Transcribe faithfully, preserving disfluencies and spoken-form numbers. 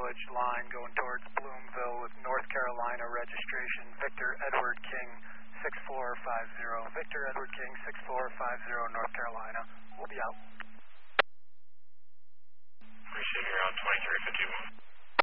Village line going towards Bloomville with North Carolina registration, Victor Edward King six four five zero. Victor Edward King six four five zero, North Carolina. We'll be out. Appreciate you on twenty-three fifty-one.